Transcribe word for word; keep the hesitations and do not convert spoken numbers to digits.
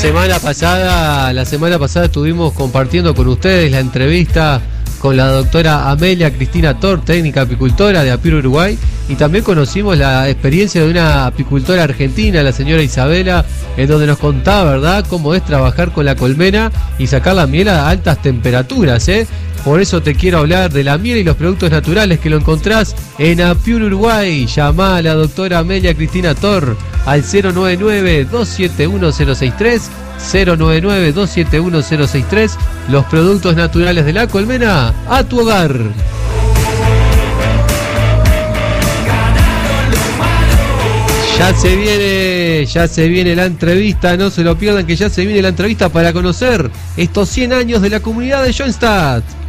Semana pasada, la semana pasada estuvimos compartiendo con ustedes la entrevista con la doctora Amelia Cristina Tor, técnica apicultora de Apiro Uruguay, y también conocimos la experiencia de una apicultora argentina, la señora Isabela, en donde nos contaba, ¿verdad?, cómo es trabajar con la colmena y sacar la miel a altas temperaturas, ¿eh? Por eso te quiero hablar de la miel y los productos naturales que lo encontrás en Apiro Uruguay. Llamá a la doctora Amelia Cristina Tor al cero nueve nueve, dos siete uno, cero seis tres, cero nueve nueve, dos siete uno, cero seis tres. Los productos naturales de la colmena a tu hogar. Ya se viene, ya se viene la entrevista, no se lo pierdan, que ya se viene la entrevista para conocer estos cien años de la comunidad de Schoenstatt.